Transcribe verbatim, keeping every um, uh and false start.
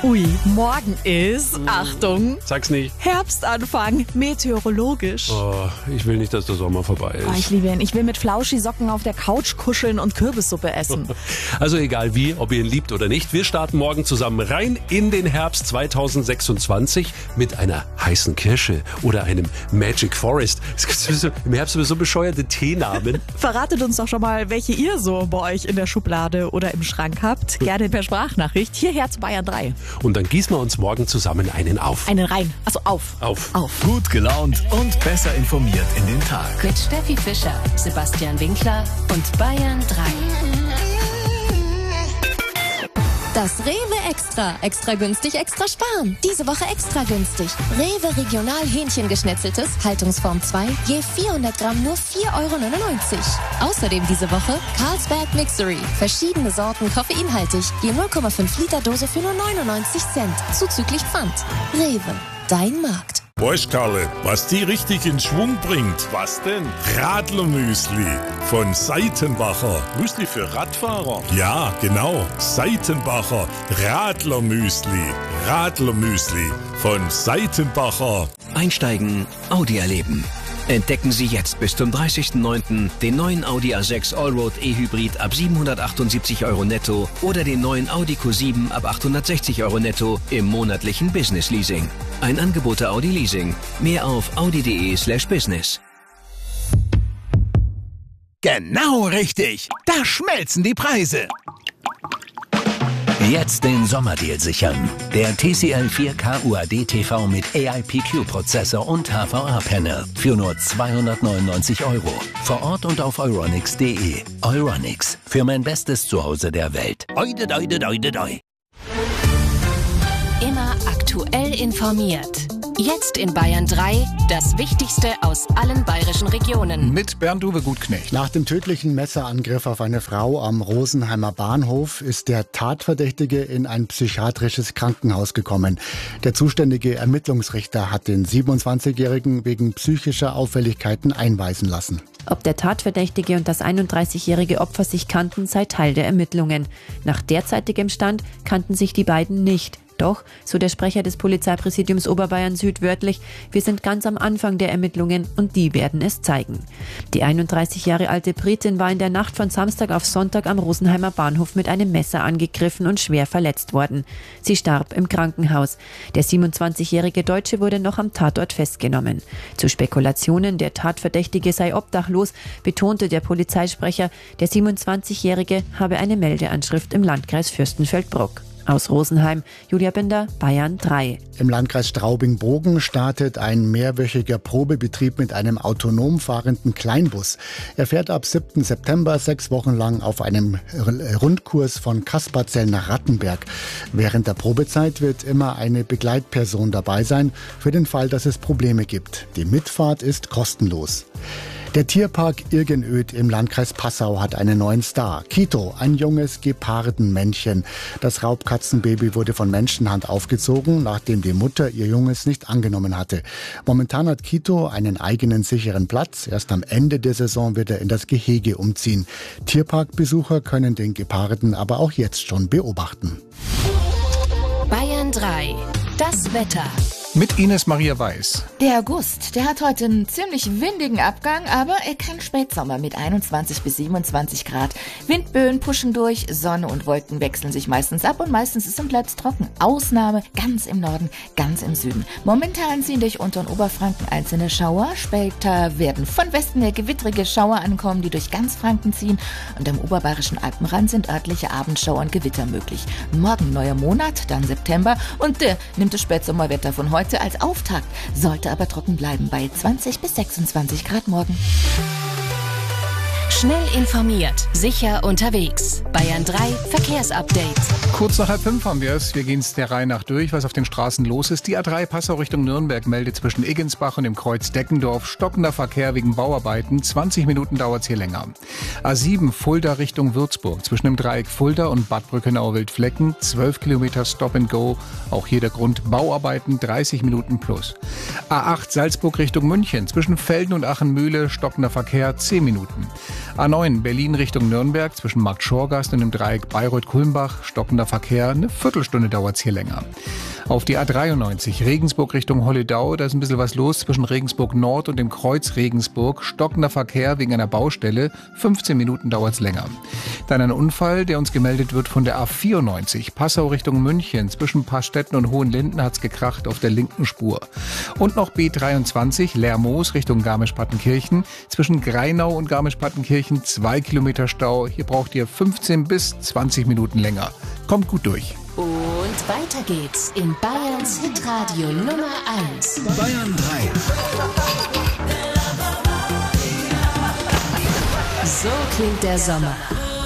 Ui, morgen ist, Achtung, Sag's nicht. Herbstanfang, meteorologisch. Oh, ich will nicht, dass der Sommer vorbei ist. Oh, ich liebe ihn. Ich will mit Flauschi-Socken auf der Couch kuscheln und Kürbissuppe essen. Also egal wie, ob ihr ihn liebt oder nicht, wir starten morgen zusammen rein in den Herbst zweitausendsechsundzwanzig mit einer heißen Kirsche oder einem Magic Forest. Es gibt sowieso, im Herbst sowieso bescheuerte Teenamen. Verratet uns doch schon mal, welche ihr so bei euch in der Schublade oder im Schrank habt. Gerne per Sprachnachricht hierher zu Bayern drei. Und dann gießen wir uns morgen zusammen einen auf. Einen rein. Also auf. Auf. Auf. Gut gelaunt und besser informiert in den Tag. Mit Steffi Fischer, Sebastian Winkler und Bayern drei. Das Rewe Extra. Extra günstig, extra sparen. Diese Woche extra günstig. Rewe Regional Hähnchengeschnetzeltes, Haltungsform zwei, je vierhundert Gramm nur vier Euro neunundneunzig. Außerdem diese Woche Carlsberg Mixery. Verschiedene Sorten koffeinhaltig, je null Komma fünf Liter Dose für nur neunundneunzig Cent. Zuzüglich Pfand. Rewe, dein Markt. Weißt, Karle, was die richtig in Schwung bringt? Was denn? Radlermüsli von Seitenbacher. Müsli für Radfahrer? Ja, genau. Seitenbacher Radlermüsli. Radlermüsli von Seitenbacher. Einsteigen, Audi erleben. Entdecken Sie jetzt bis zum dreißigsten neunten den neuen Audi A sechs Allroad E-Hybrid ab siebenhundertachtundsiebzig Euro netto oder den neuen Audi Q sieben ab achthundertsechzig Euro netto im monatlichen Business Leasing. Ein Angebot der Audi Leasing. Mehr auf audi.de slash business. Genau richtig. Da schmelzen die Preise. Jetzt den Sommerdeal sichern. Der T C L vier K U A D T V mit A I P Q-Prozessor und H V A-Panel für nur zweihundertneunundneunzig Euro. Vor Ort und auf euronics punkt de. Euronics, für mein bestes Zuhause der Welt. Oide, oide, oide, oide. Immer aktuell informiert. Jetzt in Bayern drei, das Wichtigste aus allen bayerischen Regionen. Mit Bernd-Uwe Gutknecht. Nach dem tödlichen Messerangriff auf eine Frau am Rosenheimer Bahnhof ist der Tatverdächtige in ein psychiatrisches Krankenhaus gekommen. Der zuständige Ermittlungsrichter hat den siebenundzwanzigjährigen wegen psychischer Auffälligkeiten einweisen lassen. Ob der Tatverdächtige und das einunddreißigjährige Opfer sich kannten, sei Teil der Ermittlungen. Nach derzeitigem Stand kannten sich die beiden nicht. Doch, so der Sprecher des Polizeipräsidiums Oberbayern Süd wörtlich, wir sind ganz am Anfang der Ermittlungen und die werden es zeigen. Die einunddreißig Jahre alte Britin war in der Nacht von Samstag auf Sonntag am Rosenheimer Bahnhof mit einem Messer angegriffen und schwer verletzt worden. Sie starb im Krankenhaus. Der siebenundzwanzigjährige Deutsche wurde noch am Tatort festgenommen. Zu Spekulationen, der Tatverdächtige sei obdachlos, betonte der Polizeisprecher, der siebenundzwanzigjährige habe eine Meldeanschrift im Landkreis Fürstenfeldbruck. Aus Rosenheim, Julia Binder, Bayern drei. Im Landkreis Straubing-Bogen startet ein mehrwöchiger Probebetrieb mit einem autonom fahrenden Kleinbus. Er fährt ab siebten September sechs Wochen lang auf einem Rundkurs von Kasperzell nach Rattenberg. Während der Probezeit wird immer eine Begleitperson dabei sein, für den Fall, dass es Probleme gibt. Die Mitfahrt ist kostenlos. Der Tierpark Irgenöd im Landkreis Passau hat einen neuen Star. Kito, ein junges Gepardenmännchen. Das Raubkatzenbaby wurde von Menschenhand aufgezogen, nachdem die Mutter ihr Junges nicht angenommen hatte. Momentan hat Kito einen eigenen sicheren Platz. Erst am Ende der Saison wird er in das Gehege umziehen. Tierparkbesucher können den Geparden aber auch jetzt schon beobachten. Bayern drei, das Wetter. Mit Ines Maria Weiß. Der August, der hat heute einen ziemlich windigen Abgang, aber er kann Spätsommer mit einundzwanzig bis siebenundzwanzig Grad. Windböen pushen durch, Sonne und Wolken wechseln sich meistens ab und meistens ist und bleibt trocken. Ausnahme ganz im Norden, ganz im Süden. Momentan ziehen durch Unter- und Oberfranken einzelne Schauer. Später werden von Westen her gewittrige Schauer ankommen, die durch ganz Franken ziehen. Und am oberbayerischen Alpenrand sind örtliche Abendschauer und Gewitter möglich. Morgen neuer Monat, dann September und der nimmt das Spätsommerwetter von heute als Auftakt, sollte aber trocken bleiben bei zwanzig bis sechsundzwanzig Grad morgen. Schnell informiert, sicher unterwegs. Bayern drei Verkehrsupdate. Kurz nach halb fünf haben wir es. Wir gehen es der Reihe nach durch, was auf den Straßen los ist. Die A drei Passau Richtung Nürnberg meldet zwischen Eggensbach und dem Kreuz Deckendorf stockender Verkehr wegen Bauarbeiten. zwanzig Minuten dauert es hier länger. A sieben Fulda Richtung Würzburg zwischen dem Dreieck Fulda und Bad Brückenau-Wildflecken. zwölf Kilometer Stop and Go. Auch hier der Grund Bauarbeiten, dreißig Minuten plus. A acht Salzburg Richtung München zwischen Velden und Achenmühle stockender Verkehr, zehn Minuten. A neun Berlin Richtung Nürnberg zwischen Markt Schorgast und dem Dreieck Bayreuth-Kulmbach. Stockender Verkehr, eine Viertelstunde dauert es hier länger. Auf die A dreiundneunzig Regensburg Richtung Holledau, da ist ein bisschen was los zwischen Regensburg Nord und dem Kreuz Regensburg. Stockender Verkehr wegen einer Baustelle, fünfzehn Minuten dauert es länger. Dann ein Unfall, der uns gemeldet wird von der A vierundneunzig Passau Richtung München. Zwischen Pastetten und Hohenlinden hat's gekracht auf der linken Spur. Und noch B dreiundzwanzig Lermoos Richtung Garmisch-Partenkirchen. Zwischen Greinau und Garmisch-Partenkirchen zwei Kilometer Stau. Hier braucht ihr fünfzehn bis zwanzig Minuten länger. Kommt gut durch. Und weiter geht's in Bayerns Hitradio Nummer eins. Bayern drei. So klingt der Sommer.